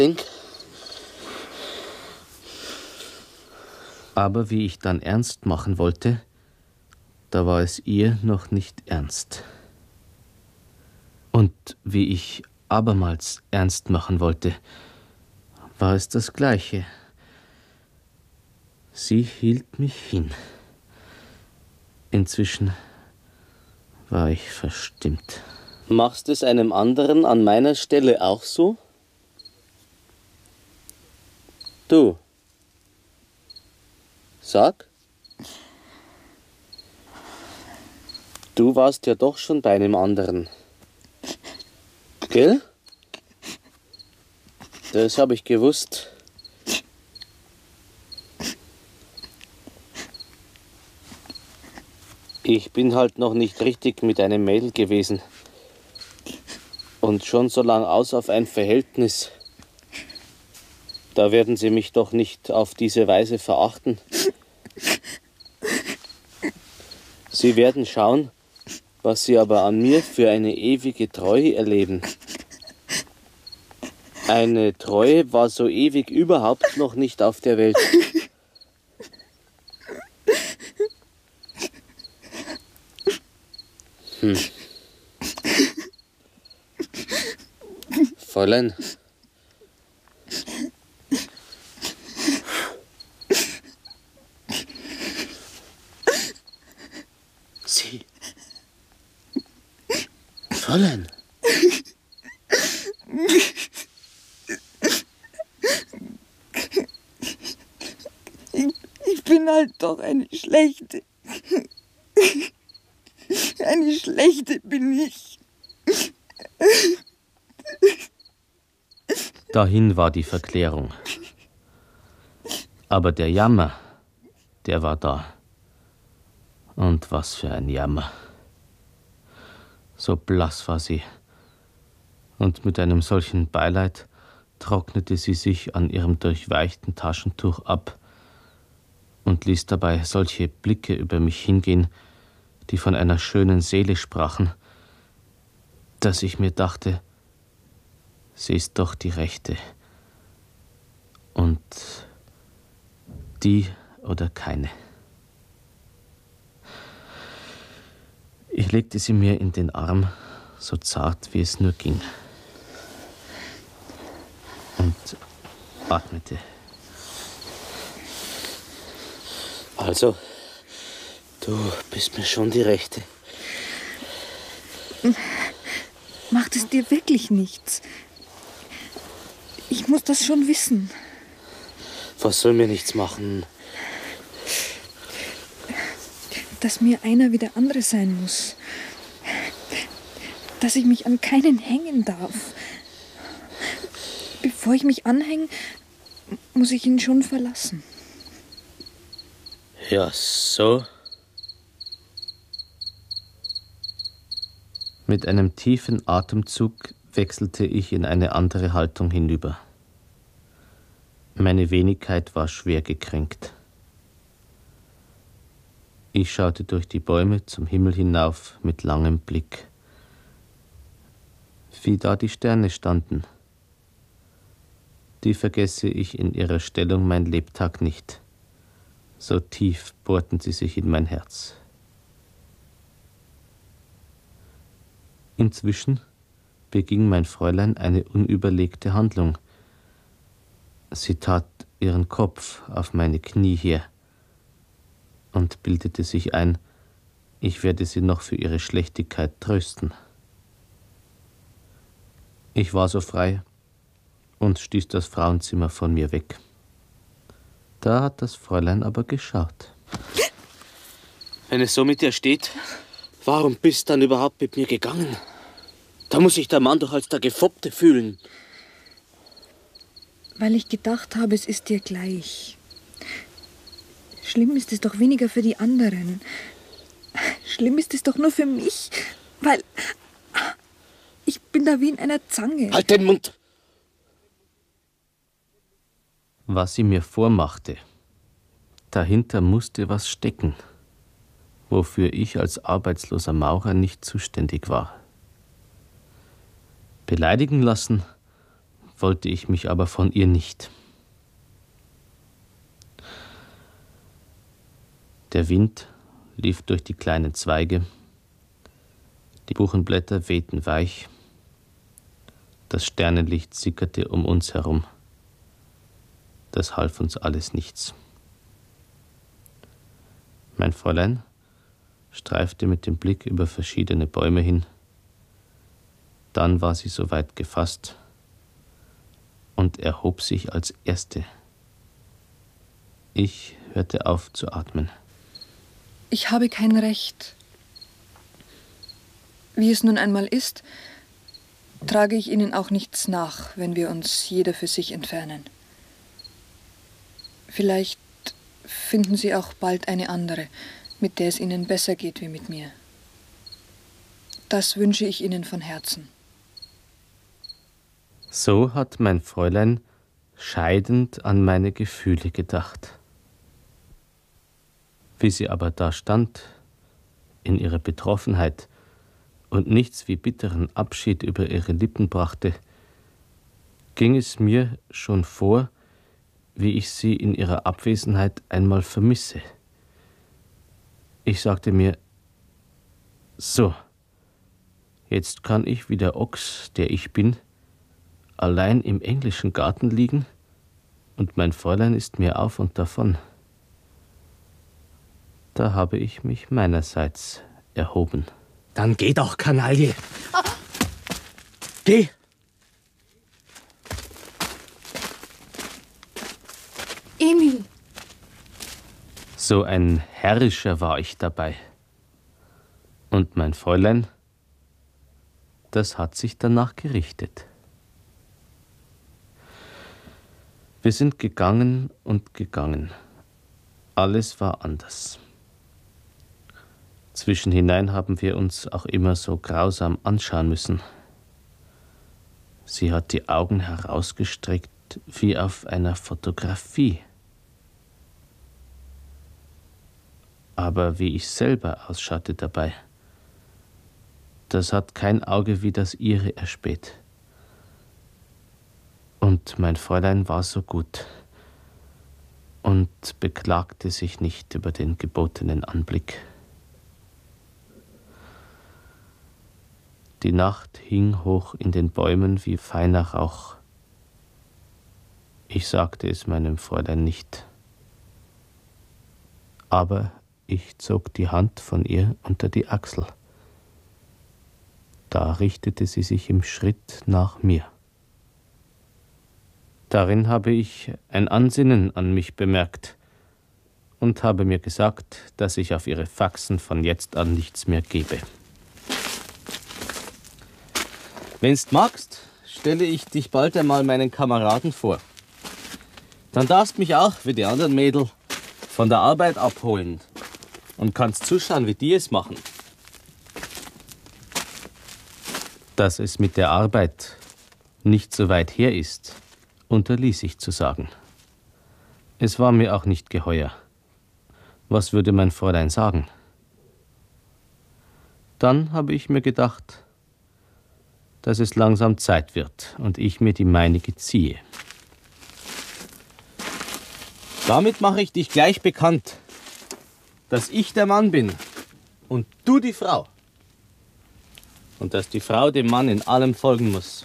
Aber wie ich dann ernst machen wollte, da war es ihr noch nicht ernst. Und wie ich abermals ernst machen wollte, war es das Gleiche. Sie hielt mich hin. Inzwischen war ich verstimmt. Machst es einem anderen an meiner Stelle auch so? Du. Sag. Du warst ja doch schon bei einem anderen. Gell? Das habe ich gewusst. Ich bin halt noch nicht richtig mit einem Mädel gewesen. Und schon so lang aus auf ein Verhältnis. Da werden Sie mich doch nicht auf diese Weise verachten. Sie werden schauen, was Sie aber an mir für eine ewige Treue erleben. Eine Treue war so ewig überhaupt noch nicht auf der Welt. Fräulein. Sie. Fräulein. Ich bin halt doch eine Schlechte. Eine Schlechte bin ich. Dahin war die Verklärung. Aber der Jammer, der war da. Und was für ein Jammer. So blass war sie. Und mit einem solchen Beileid trocknete sie sich an ihrem durchweichten Taschentuch ab und ließ dabei solche Blicke über mich hingehen, die von einer schönen Seele sprachen, dass ich mir dachte, sie ist doch die Rechte. Und die oder keine. Ich legte sie mir in den Arm, so zart wie es nur ging. Und atmete. Also, du bist mir schon die Rechte. Macht es dir wirklich nichts? Ich muss das schon wissen. Was soll mir nichts machen? Dass mir einer wie der andere sein muss. Dass ich mich an keinen hängen darf. Bevor ich mich anhänge, muss ich ihn schon verlassen. Ja, so. Mit einem tiefen Atemzug wechselte ich in eine andere Haltung hinüber. Meine Wenigkeit war schwer gekränkt. Ich schaute durch die Bäume zum Himmel hinauf mit langem Blick. Wie da die Sterne standen. Die vergesse ich in ihrer Stellung mein Lebtag nicht. So tief bohrten sie sich in mein Herz. Inzwischen beging mein Fräulein eine unüberlegte Handlung. Sie tat ihren Kopf auf meine Knie her und bildete sich ein, ich werde sie noch für ihre Schlechtigkeit trösten. Ich war so frei und stieß das Frauenzimmer von mir weg. Da hat das Fräulein aber geschaut. Wenn es so mit dir steht, warum bist du dann überhaupt mit mir gegangen? Da muss sich der Mann doch als der Gefoppte fühlen. Weil ich gedacht habe, es ist dir gleich. Schlimm ist es doch weniger für die anderen. Schlimm ist es doch nur für mich, weil ich bin da wie in einer Zange. Halt den Mund! Was sie mir vormachte, dahinter musste was stecken, wofür ich als arbeitsloser Maurer nicht zuständig war. Beleidigen lassen wollte ich mich aber von ihr nicht. Der Wind lief durch die kleinen Zweige, die Buchenblätter wehten weich, das Sternenlicht sickerte um uns herum. Das half uns alles nichts. Mein Fräulein streifte mit dem Blick über verschiedene Bäume hin. Dann war sie soweit gefasst und erhob sich als Erste. Ich hörte auf zu atmen. Ich habe kein Recht. Wie es nun einmal ist, trage ich Ihnen auch nichts nach, wenn wir uns jeder für sich entfernen. Vielleicht finden Sie auch bald eine andere, mit der es Ihnen besser geht wie mit mir. Das wünsche ich Ihnen von Herzen. So hat mein Fräulein scheidend an meine Gefühle gedacht. Wie sie aber da stand, in ihrer Betroffenheit, und nichts wie bitteren Abschied über ihre Lippen brachte, ging es mir schon vor, wie ich sie in ihrer Abwesenheit einmal vermisse. Ich sagte mir, so, jetzt kann ich wie der Ochs, der ich bin, allein im englischen Garten liegen und mein Fräulein ist mir auf und davon. Da habe ich mich meinerseits erhoben. Dann geh doch, Kanaille. Geh. Emil! So ein herrischer war ich dabei. Und mein Fräulein, das hat sich danach gerichtet. Wir sind gegangen und gegangen. Alles war anders. Zwischenhinein haben wir uns auch immer so grausam anschauen müssen. Sie hat die Augen herausgestreckt wie auf einer Fotografie. Aber wie ich selber ausschaute dabei, das hat kein Auge wie das ihre erspäht. Und mein Fräulein war so gut und beklagte sich nicht über den gebotenen Anblick. Die Nacht hing hoch in den Bäumen wie feiner Rauch. Ich sagte es meinem Fräulein nicht. Aber ich zog die Hand von ihr unter die Achsel. Da richtete sie sich im Schritt nach mir. Darin habe ich ein Ansinnen an mich bemerkt und habe mir gesagt, dass ich auf ihre Faxen von jetzt an nichts mehr gebe. Wenn's magst, stelle ich dich bald einmal meinen Kameraden vor. Dann darfst mich auch, wie die anderen Mädel, von der Arbeit abholen und kannst zuschauen, wie die es machen. Dass es mit der Arbeit nicht so weit her ist, unterließ ich zu sagen. Es war mir auch nicht geheuer. Was würde mein Fräulein sagen? Dann habe ich mir gedacht, dass es langsam Zeit wird und ich mir die meinige ziehe. Damit mache ich dich gleich bekannt, dass ich der Mann bin und du die Frau. Und dass die Frau dem Mann in allem folgen muss.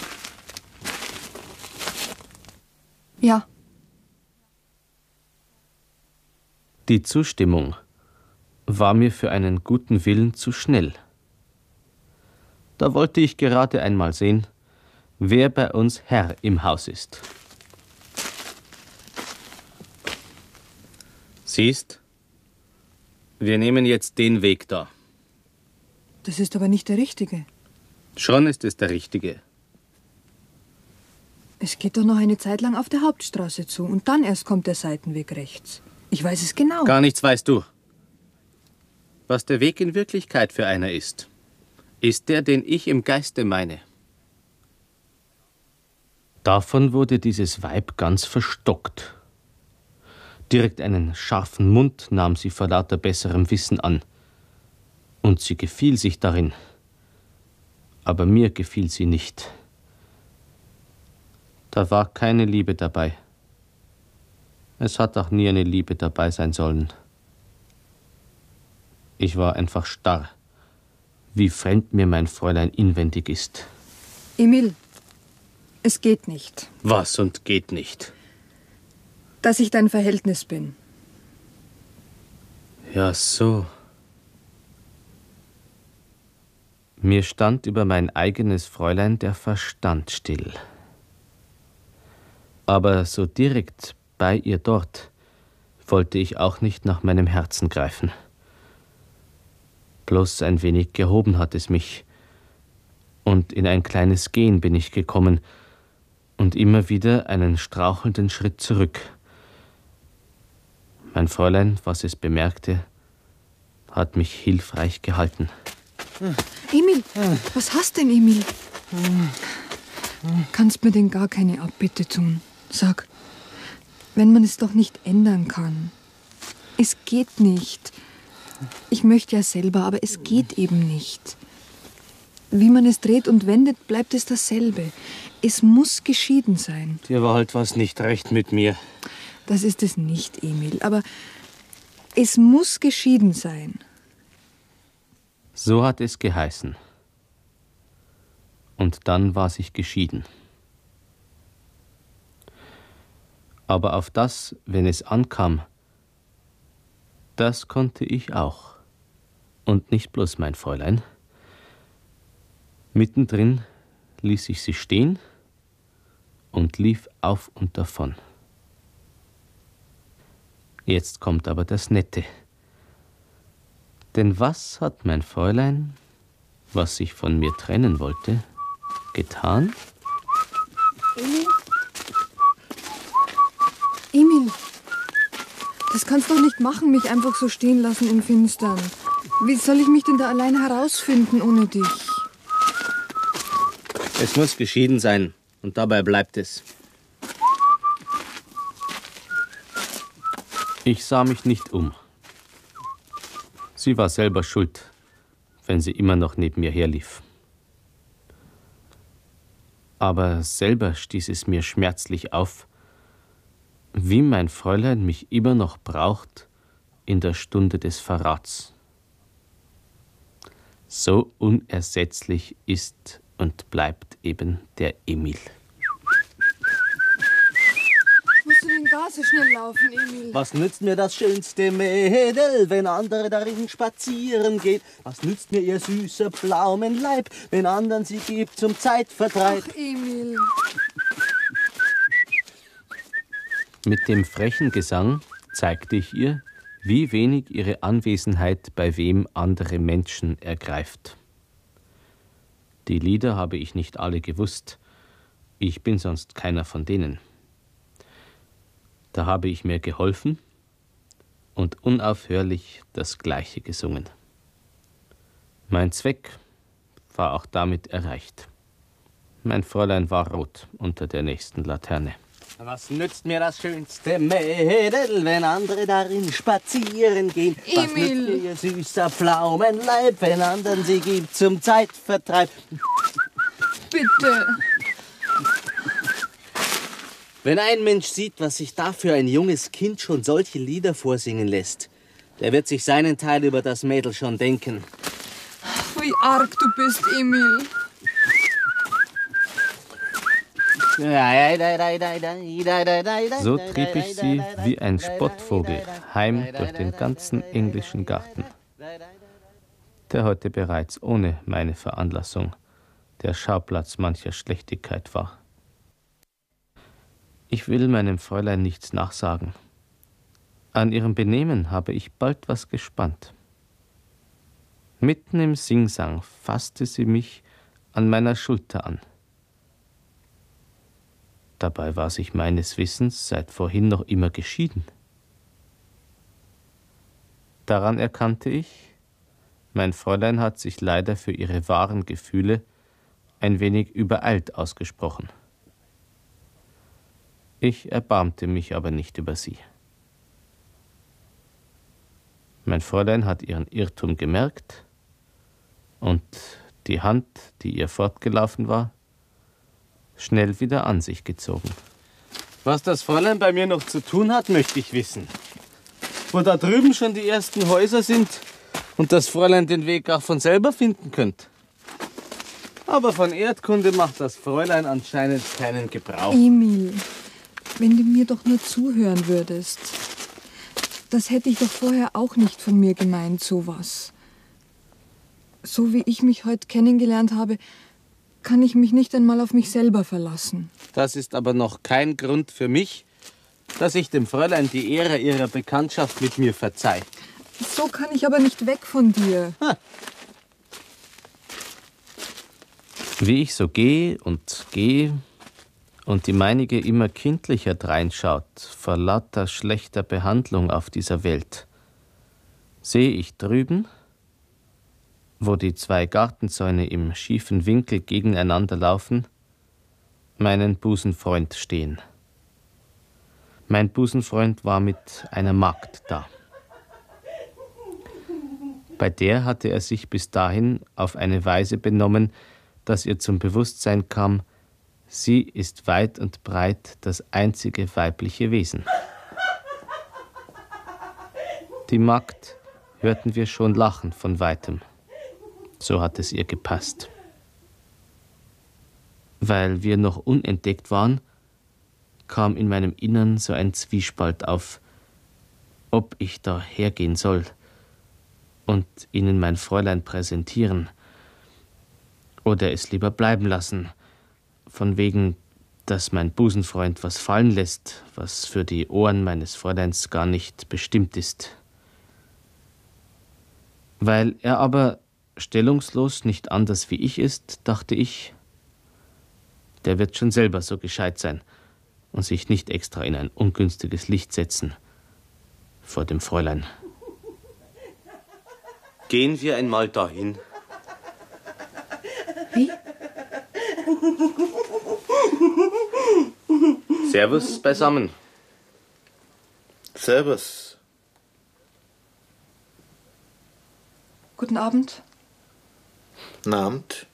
Ja. Die Zustimmung war mir für einen guten Willen zu schnell. Da wollte ich gerade einmal sehen, wer bei uns Herr im Haus ist. Siehst, wir nehmen jetzt den Weg da. Das ist aber nicht der richtige. Schon ist es der richtige. Es geht doch noch eine Zeit lang auf der Hauptstraße zu und dann erst kommt der Seitenweg rechts. Ich weiß es genau. Gar nichts weißt du. Was der Weg in Wirklichkeit für einer ist der, den ich im Geiste meine. Davon wurde dieses Weib ganz verstockt. Direkt einen scharfen Mund nahm sie vor lauter besserem Wissen an. Und sie gefiel sich darin. Aber mir gefiel sie nicht. Da war keine Liebe dabei. Es hat auch nie eine Liebe dabei sein sollen. Ich war einfach starr, wie fremd mir mein Fräulein inwendig ist. Emil, es geht nicht, Was und geht nicht? dass ich dein Verhältnis bin. Ja, so. Mir stand über mein eigenes Fräulein der Verstand still. Aber so direkt bei ihr dort wollte ich auch nicht nach meinem Herzen greifen. Bloß ein wenig gehoben hat es mich, und in ein kleines Gehen bin ich gekommen und immer wieder einen strauchelnden Schritt zurück. Mein Fräulein, was es bemerkte, hat mich hilfreich gehalten. Emil, was hast denn, Emil? Kannst mir denn gar keine Abbitte tun? Sag, wenn man es doch nicht ändern kann. Es geht nicht. Ich möchte ja selber, aber es geht eben nicht. Wie man es dreht und wendet, bleibt es dasselbe. Es muss geschieden sein. Dir war halt was nicht recht mit mir. Das ist es nicht, Emil, aber es muss geschieden sein. So hat es geheißen. Und dann war sich geschieden. Aber auf das, wenn es ankam, das konnte ich auch. Und nicht bloß mein Fräulein. Mittendrin ließ ich sie stehen und lief auf und davon. Jetzt kommt aber das Nette. Denn was hat mein Fräulein, was sich von mir trennen wollte, getan? Emil? Emil, das kannst du doch nicht machen, mich einfach so stehen lassen im Finstern. Wie soll ich mich denn da allein herausfinden ohne dich? Es muss geschieden sein und dabei bleibt es. Ich sah mich nicht um. Sie war selber schuld, wenn sie immer noch neben mir herlief. Aber selber stieß es mir schmerzlich auf, wie mein Fräulein mich immer noch braucht in der Stunde des Verrats. So unersetzlich ist und bleibt eben der Emil. Musst du den gar so schnell laufen, Emil? Was nützt mir das schönste Mädel, wenn andere darin spazieren gehen? Was nützt mir ihr süßer Pflaumenleib, wenn anderen sie gibt zum Zeitvertreib? Ach, Emil. Mit dem frechen Gesang zeigte ich ihr, wie wenig ihre Anwesenheit bei wem andere Menschen ergreift. Die Lieder habe ich nicht alle gewusst, ich bin sonst keiner von denen. Da habe ich mir geholfen und unaufhörlich das Gleiche gesungen. Mein Zweck war auch damit erreicht. Mein Fräulein war rot unter der nächsten Laterne. Was nützt mir das schönste Mädel, wenn andere darin spazieren gehen? Was Emil. nützt mir ihr süßer Pflaumenleib, wenn anderen sie gibt zum Zeitvertreib? Bitte. Wenn ein Mensch sieht, was sich da für ein junges Kind schon solche Lieder vorsingen lässt, der wird sich seinen Teil über das Mädel schon denken. Wie arg du bist, Emil. So trieb ich sie wie ein Spottvogel heim durch den ganzen englischen Garten, der heute bereits ohne meine Veranlassung der Schauplatz mancher Schlechtigkeit war. Ich will meinem Fräulein nichts nachsagen. An ihrem Benehmen habe ich bald was gespannt. Mitten im Singsang fasste sie mich an meiner Schulter an. Dabei war sich meines Wissens seit vorhin noch immer geschieden. Daran erkannte ich, mein Fräulein hat sich leider für ihre wahren Gefühle ein wenig übereilt ausgesprochen. Ich erbarmte mich aber nicht über sie. Mein Fräulein hat ihren Irrtum gemerkt und die Hand, die ihr fortgelaufen war, schnell wieder an sich gezogen. Was das Fräulein bei mir noch zu tun hat, möchte ich wissen. Wo da drüben schon die ersten Häuser sind und das Fräulein den Weg auch von selber finden könnte. Aber von Erdkunde macht das Fräulein anscheinend keinen Gebrauch. Emil, wenn du mir doch nur zuhören würdest. Das hätte ich doch vorher auch nicht von mir gemeint, sowas. So wie ich mich heute kennengelernt habe, kann ich mich nicht einmal auf mich selber verlassen. Das ist aber noch kein Grund für mich, dass ich dem Fräulein die Ehre ihrer Bekanntschaft mit mir verzeih. So kann ich aber nicht weg von dir. Wie ich so gehe und die meinige immer kindlicher dreinschaut, vor lauter schlechter Behandlung auf dieser Welt, sehe ich drüben, wo die zwei Gartenzäune im schiefen Winkel gegeneinander laufen, meinen Busenfreund stehen. Mein Busenfreund war mit einer Magd da. Bei der hatte er sich bis dahin auf eine Weise benommen, dass ihr zum Bewusstsein kam, sie ist weit und breit das einzige weibliche Wesen. Die Magd hörten wir schon lachen von weitem. So hat es ihr gepasst. Weil wir noch unentdeckt waren, kam in meinem Innern so ein Zwiespalt auf, ob ich da hergehen soll und ihnen mein Fräulein präsentieren oder es lieber bleiben lassen, von wegen, dass mein Busenfreund was fallen lässt, was für die Ohren meines Fräuleins gar nicht bestimmt ist. Weil er aber stellungslos nicht anders wie ich ist, dachte ich, der wird schon selber so gescheit sein und sich nicht extra in ein ungünstiges Licht setzen vor dem Fräulein. Gehen wir einmal dahin. Wie? Servus beisammen. Servus. Guten Abend. Guten Abend.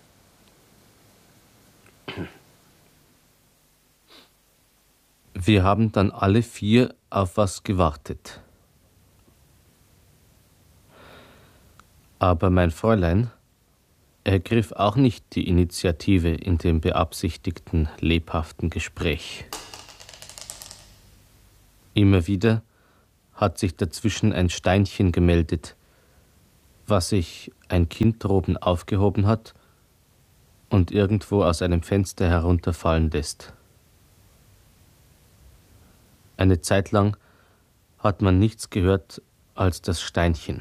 Wir haben dann alle vier auf was gewartet. Aber mein Fräulein ergriff auch nicht die Initiative in dem beabsichtigten lebhaften Gespräch. Immer wieder hat sich dazwischen ein Steinchen gemeldet, was sich ein Kind droben aufgehoben hat und irgendwo aus einem Fenster herunterfallen lässt. Eine Zeit lang hat man nichts gehört als das Steinchen.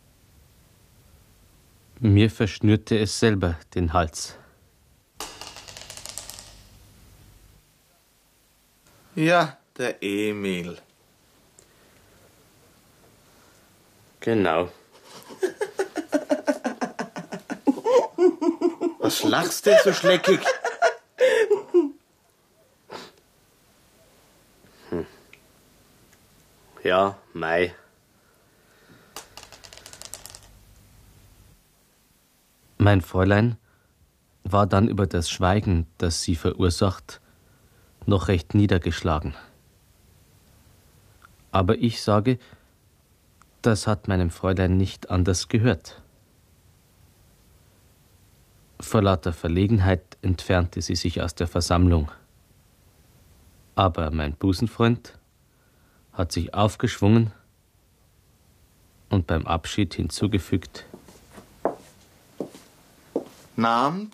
Mir verschnürte es selber den Hals. Ja, der Emil. Genau. Was lachst du so schleckig? Ja, mei. Mein Fräulein war dann über das Schweigen, das sie verursacht, noch recht niedergeschlagen. Aber ich sage, das hat meinem Fräulein nicht anders gehört. Vor lauter Verlegenheit entfernte sie sich aus der Versammlung. Aber mein Busenfreund hat sich aufgeschwungen und beim Abschied hinzugefügt: Namen?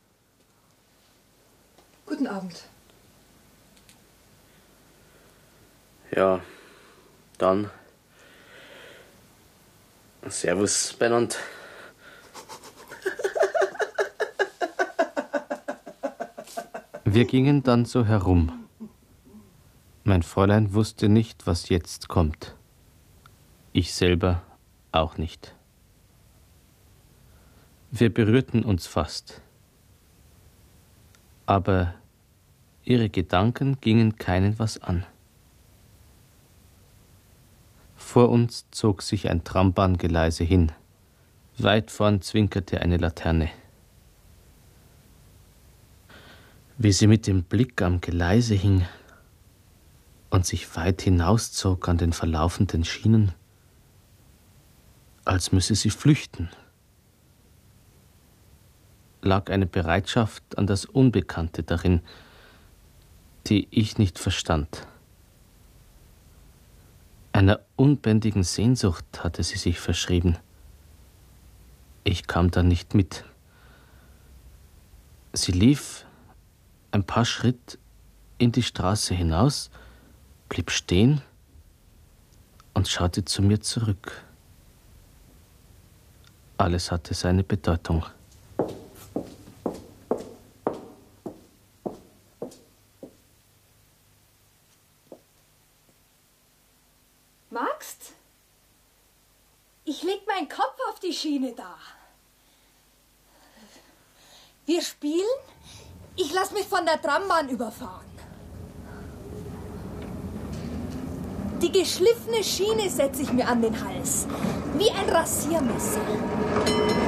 Guten Abend. Ja, dann. Servus beieinander. Wir gingen dann so herum. Mein Fräulein wusste nicht, was jetzt kommt. Ich selber auch nicht. Wir berührten uns fast. Aber ihre Gedanken gingen keinen was an. Vor uns zog sich ein Trambahngeleise hin. Weit vorn zwinkerte eine Laterne. Wie sie mit dem Blick am Geleise hing und sich weit hinauszog an den verlaufenden Schienen, als müsse sie flüchten, lag eine Bereitschaft an das Unbekannte darin, die ich nicht verstand. Einer unbändigen Sehnsucht hatte sie sich verschrieben. Ich kam da nicht mit. Sie lief ein paar Schritt in die Straße hinaus, blieb stehen und schaute zu mir zurück. Alles hatte seine Bedeutung. Magst? Ich leg meinen Kopf auf die Schiene da. Wir spielen? Ich lass mich von der Trambahn überfahren. Die geschliffene Schiene setze ich mir an den Hals, wie ein Rasiermesser.